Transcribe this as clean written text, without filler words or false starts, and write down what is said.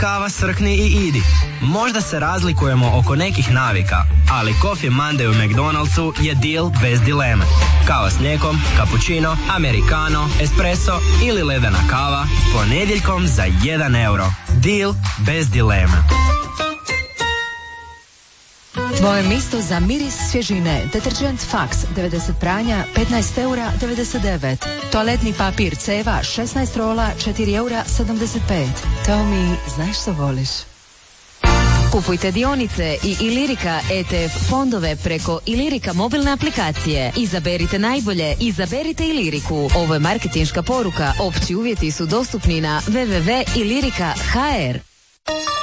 kava, srkni i idi. Možda se razlikujemo oko nekih navika, ali Coffee Monday u McDonald'su je deal bez dileme. Kava s mlijekom, cappuccino, americano, espresso ili ledena kava ponedjeljkom za 1 euro. Deal bez dileme. Tvoje mjesto za miris svježine. Deterđent Fax 90 pranja 15 eura 99. Toaletni papir Ceva 16 rola 4 eura 75. Tommy, znaš što voliš? Kupujte dionice i Ilirika ETF fondove preko Ilirika mobilne aplikacije. Izaberite najbolje, izaberite Iliriku. Ovo je marketinška poruka. Opći uvjeti su dostupni na www.ilirika.hr.